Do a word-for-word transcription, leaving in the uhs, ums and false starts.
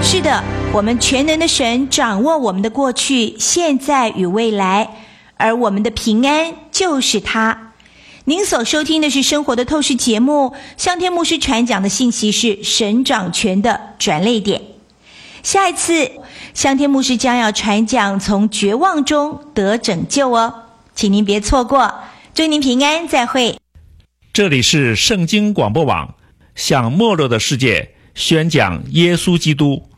是的，我们全能的神掌握我们的过去、现在与未来，而我们的平安就是他。您所收听的是生活的透视节目，向天牧师传讲的信息是神掌权的转捩点。下一次向天牧师将要传讲从绝望中得拯救哦，请您别错过。祝您平安，再会。 这里是圣经广播网，向没落的世界宣讲耶稣基督。